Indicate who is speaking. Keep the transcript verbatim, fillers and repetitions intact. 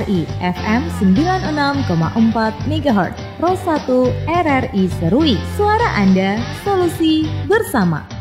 Speaker 1: I F M sembilan puluh enam koma empat megahertz, Ros satu R R I Serui. Suara Anda, solusi bersama.